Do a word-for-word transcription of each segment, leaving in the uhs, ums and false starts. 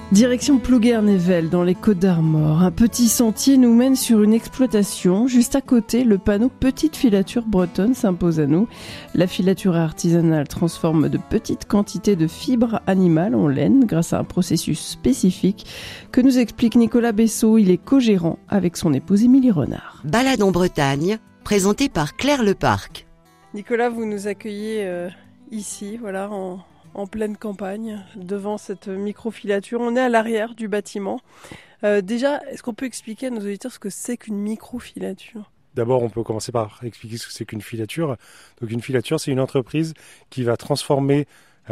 Direction Plouguer-Nével, dans les Côtes-d'Armor. Un petit sentier nous mène sur une exploitation. Juste à côté, le panneau « Petite filature bretonne » s'impose à nous. La filature artisanale transforme de petites quantités de fibres animales en laine grâce à un processus spécifique que nous explique Nicolas Bessot. Il est co-gérant avec son épouse Émilie Renard. Balade en Bretagne, présentée par Claire Leparc. Nicolas, vous nous accueillez euh, ici, voilà, en... en pleine campagne, devant cette microfilature. On est à l'arrière du bâtiment. Euh, déjà, est-ce qu'on peut expliquer à nos auditeurs ce que c'est qu'une microfilature ? D'abord, on peut commencer par expliquer ce que c'est qu'une filature. Donc, une filature, c'est une entreprise qui va transformer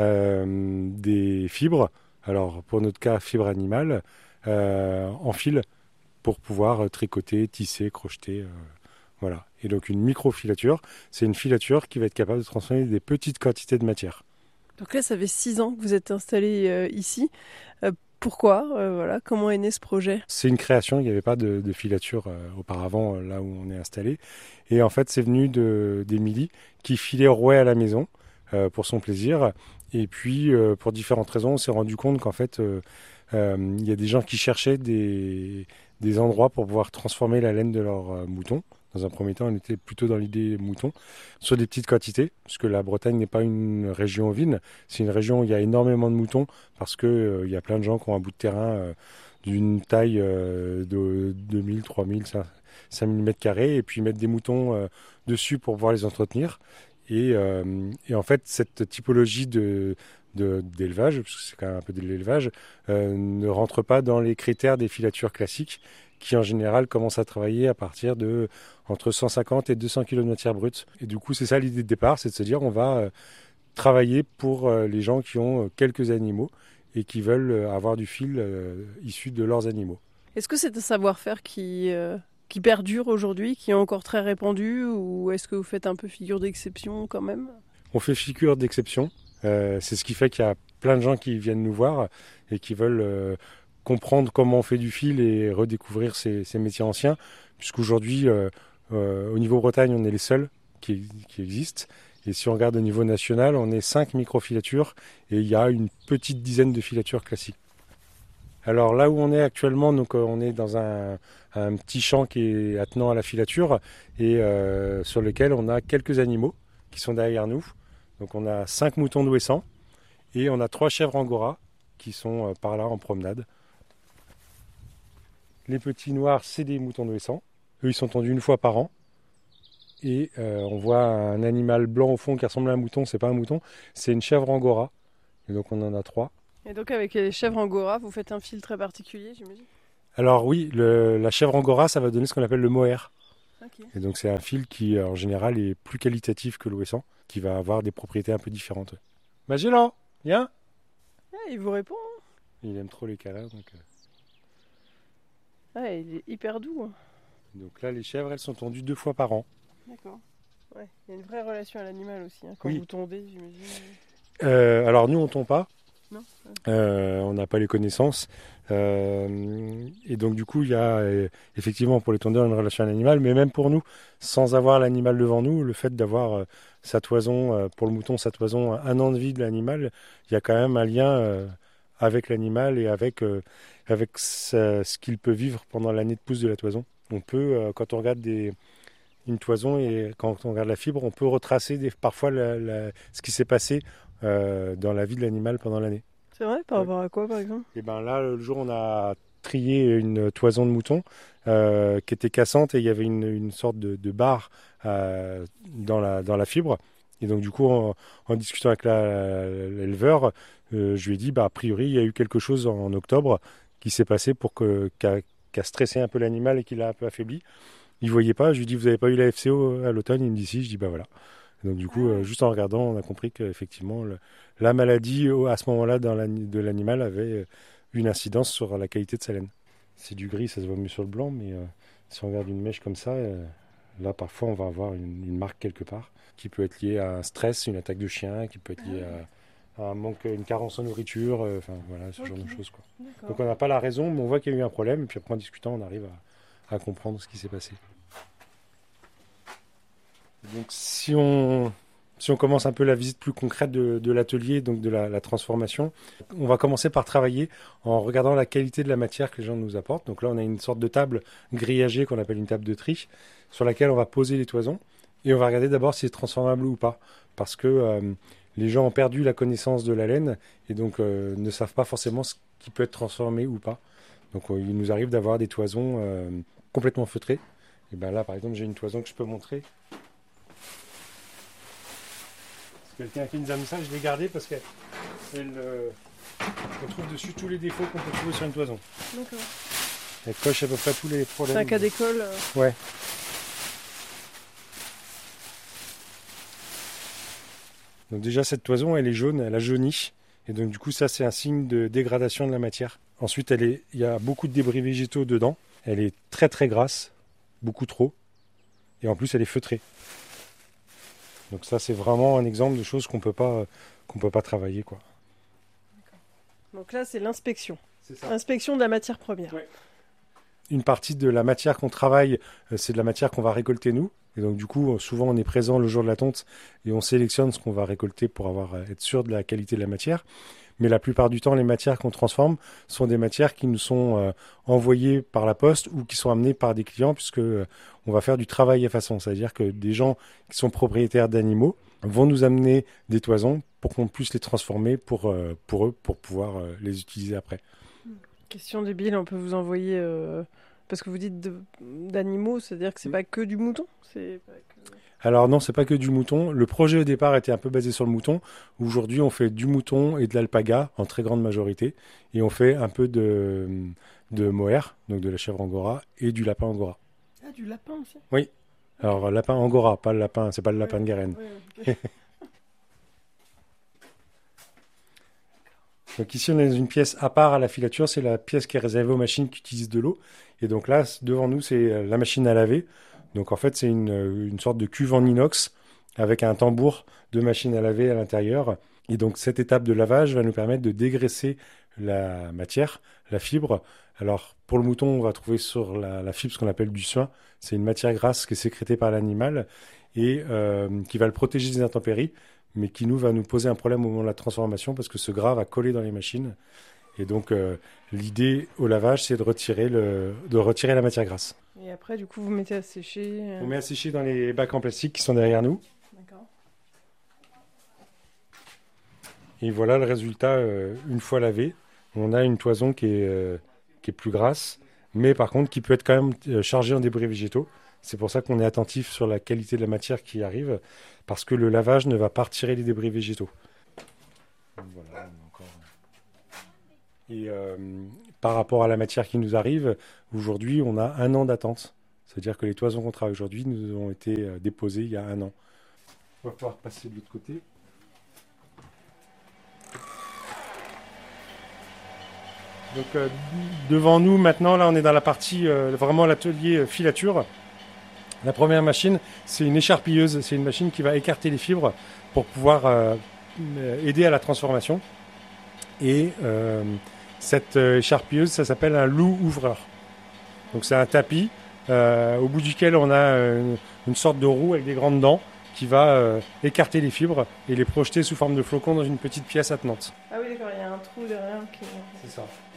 euh, des fibres, alors pour notre cas, fibres animales, euh, en fil pour pouvoir tricoter, tisser, crocheter. Euh, voilà. Et donc, une microfilature, c'est une filature qui va être capable de transformer des petites quantités de matière. Donc là, ça fait six ans que vous êtes installé euh, ici. Euh, pourquoi euh, voilà, comment est né ce projet ? C'est une création, il n'y avait pas de, de filature euh, auparavant, euh, là où on est installé. Et en fait, c'est venu de, d'Émilie, qui filait rouet à la maison euh, pour son plaisir. Et puis, euh, pour différentes raisons, on s'est rendu compte qu'en fait, euh, euh, il y a des gens qui cherchaient des, des endroits pour pouvoir transformer la laine de leurs euh, moutons. Dans un premier temps, on était plutôt dans l'idée mouton, sur des petites quantités, puisque la Bretagne n'est pas une région ovine, c'est une région où il y a énormément de moutons, parce qu'il euh, y a plein de gens qui ont un bout de terrain euh, d'une taille euh, de deux mille, trois mille, cinq mille mètres carrés, et puis mettre des moutons euh, dessus pour pouvoir les entretenir. Et, euh, et en fait, cette typologie de, de, d'élevage, parce que c'est quand même un peu de l'élevage, euh, ne rentre pas dans les critères des filatures classiques, qui en général commencent à travailler à partir de entre cent cinquante et deux cents kilos de matière brute. Et du coup, c'est ça l'idée de départ, c'est de se dire on va euh, travailler pour euh, les gens qui ont euh, quelques animaux et qui veulent euh, avoir du fil euh, issu de leurs animaux. Est-ce que c'est un savoir-faire qui, euh, qui perdure aujourd'hui, qui est encore très répandu, ou est-ce que vous faites un peu figure d'exception quand même ? On fait figure d'exception, euh, c'est ce qui fait qu'il y a plein de gens qui viennent nous voir et qui veulent euh, comprendre comment on fait du fil et redécouvrir ces, ces métiers anciens, puisqu'aujourd'hui, euh, euh, au niveau Bretagne, on est les seuls qui, qui existent. Et si on regarde au niveau national, on est cinq microfilatures et il y a une petite dizaine de filatures classiques. Alors là où on est actuellement, donc, on est dans un, un petit champ qui est attenant à la filature et euh, sur lequel on a quelques animaux qui sont derrière nous. Donc on a cinq moutons d'Ouessant et on a trois chèvres angora qui sont euh, par là en promenade. Les petits noirs, c'est des moutons d'Ouessant. Eux, ils sont tondus une fois par an. Et euh, on voit un animal blanc au fond qui ressemble à un mouton. C'est pas un mouton, c'est une chèvre angora. Et donc on en a trois. Et donc avec les chèvres angora, vous faites un fil très particulier, j'imagine ? Alors oui, le, la chèvre angora, ça va donner ce qu'on appelle le mohair. Okay. Et donc c'est un fil qui, en général, est plus qualitatif que l'Ouessant, qui va avoir des propriétés un peu différentes. Magellan, viens. Ah, il vous répond. Hein. Il aime trop les câlins, donc... Euh... Ah, il est hyper doux. Hein. Donc là, les chèvres, elles sont tondues deux fois par an. D'accord. Ouais. Il y a une vraie relation à l'animal aussi, hein, quand oui. vous tondez, j'imagine. Euh, alors nous, on ne tond pas. Non. Euh, on n'a pas les connaissances. Euh, et donc du coup, il y a euh, effectivement pour les tondeurs une relation à l'animal, mais même pour nous, sans avoir l'animal devant nous, le fait d'avoir euh, sa toison, euh, pour le mouton, sa toison, un an de vie de l'animal, il y a quand même un lien euh, avec l'animal et avec, euh, avec ce, ce qu'il peut vivre pendant l'année de pousse de la toison. On peut, euh, quand on regarde des, une toison et quand on regarde la fibre, on peut retracer des, parfois la, la, ce qui s'est passé euh, dans la vie de l'animal pendant l'année. C'est vrai, par rapport à quoi par exemple ? Et ben là, le jour où on a trié une toison de mouton euh, qui était cassante et il y avait une, une sorte de, de barre euh, dans, la, dans la fibre. Et donc du coup, en, en discutant avec la, l'éleveur, euh, je lui ai dit, bah, a priori, il y a eu quelque chose en, en octobre qui s'est passé pour que, qu'a, qu'a stressé un peu l'animal et qui l'a un peu affaibli. Il ne voyait pas, je lui ai dit, vous n'avez pas eu la F C O à l'automne ? Il me dit si, je dis, bah voilà. Et donc du coup, euh, juste en regardant, on a compris qu'effectivement, le, la maladie, à ce moment-là, dans la, de l'animal avait une incidence sur la qualité de sa laine. C'est du gris, ça se voit mieux sur le blanc, mais euh, si on regarde une mèche comme ça, euh, là, parfois, on va avoir une, une marque quelque part qui peut être liée à un stress, une attaque de chien, qui peut être liée à, à un manque, une carence en nourriture, enfin euh, voilà, ce okay. genre de choses, quoi. Donc on n'a pas la raison, mais on voit qu'il y a eu un problème, et puis après en discutant, on arrive à, à comprendre ce qui s'est passé. Donc si on, Si on commence un peu la visite plus concrète de, de l'atelier, donc de la, la transformation, on va commencer par travailler en regardant la qualité de la matière que les gens nous apportent. Donc là, on a une sorte de table grillagée qu'on appelle une table de tri, sur laquelle on va poser les toisons. Et on va regarder d'abord si c'est transformable ou pas. Parce que euh, les gens ont perdu la connaissance de la laine et donc euh, ne savent pas forcément ce qui peut être transformé ou pas. Donc euh, il nous arrive d'avoir des toisons euh, complètement feutrées. Et ben là, par exemple, j'ai une toison que je peux montrer. C'est quelqu'un qui nous a mis ça, je l'ai gardée parce qu'elle euh, on trouve dessus tous les défauts qu'on peut trouver sur une toison. D'accord. Elle coche à peu près tous les problèmes. C'est un cas d'école. Euh... Ouais. Donc déjà, cette toison, elle est jaune, elle a jauni. Et donc du coup, ça, c'est un signe de dégradation de la matière. Ensuite, elle est, il y a beaucoup de débris végétaux dedans. Elle est très très grasse, beaucoup trop. Et en plus, elle est feutrée. Donc ça, c'est vraiment un exemple de choses qu'on peut pas, qu'on peut pas travailler, quoi. Donc là, c'est l'inspection. C'est ça. Inspection de la matière première. Ouais. Une partie de la matière qu'on travaille, c'est de la matière qu'on va récolter nous. Et donc du coup, souvent on est présent le jour de la tonte et on sélectionne ce qu'on va récolter pour avoir, être sûr de la qualité de la matière. Mais la plupart du temps, les matières qu'on transforme sont des matières qui nous sont euh, envoyées par la poste ou qui sont amenées par des clients, puisque euh, on va faire du travail à façon. C'est-à-dire que des gens qui sont propriétaires d'animaux vont nous amener des toisons pour qu'on puisse les transformer pour, euh, pour eux, pour pouvoir euh, les utiliser après. Question débile, on peut vous envoyer... Euh... Parce que vous dites de, d'animaux, c'est-à-dire que c'est pas que du mouton, c'est pas que... Alors non, c'est pas que du mouton. Le projet au départ était un peu basé sur le mouton. Aujourd'hui, on fait du mouton et de l'alpaga en très grande majorité. Et on fait un peu de, de mohair, donc de la chèvre angora, et du lapin angora. Ah, du lapin aussi? Oui. Alors lapin angora, pas le lapin, c'est pas le lapin ouais, de Guérène. Ouais, okay. Donc ici, on est dans une pièce à part à la filature. C'est la pièce qui est réservée aux machines qui utilisent de l'eau. Et donc là, devant nous, c'est la machine à laver. Donc en fait, c'est une, une sorte de cuve en inox avec un tambour de machine à laver à l'intérieur. Et donc cette étape de lavage va nous permettre de dégraisser la matière, la fibre. Alors pour le mouton, on va trouver sur la, la fibre ce qu'on appelle du suin. C'est une matière grasse qui est sécrétée par l'animal et euh, qui va le protéger des intempéries, mais qui nous va nous poser un problème au moment de la transformation parce que ce gras va coller dans les machines. Et donc euh, l'idée au lavage, c'est de retirer, le, de retirer la matière grasse. Et après, du coup, vous mettez à sécher euh... On met à sécher dans les bacs en plastique qui sont derrière nous. D'accord. Et voilà le résultat euh, une fois lavé. On a une toison qui est, euh, qui est plus grasse, mais par contre qui peut être quand même euh, chargée en débris végétaux. C'est pour ça qu'on est attentif sur la qualité de la matière qui arrive, parce que le lavage ne va pas retirer les débris végétaux. Voilà, encore... Et euh, par rapport à la matière qui nous arrive, aujourd'hui, on a un an d'attente. C'est-à-dire que les toisons qu'on travaille aujourd'hui nous ont été euh, déposées il y a un an. On va pouvoir passer de l'autre côté. Donc euh, devant nous maintenant, là on est dans la partie, euh, vraiment l'atelier euh, filature. La première machine, c'est une écharpilleuse. C'est une machine qui va écarter les fibres pour pouvoir euh, aider à la transformation. Et euh, cette euh, écharpilleuse, ça s'appelle un loup ouvreur. Donc c'est un tapis euh, au bout duquel on a euh, une sorte de roue avec des grandes dents qui va euh, écarter les fibres et les projeter sous forme de flocons dans une petite pièce attenante. Ah oui d'accord, il y a un trou derrière qui... C'est ça.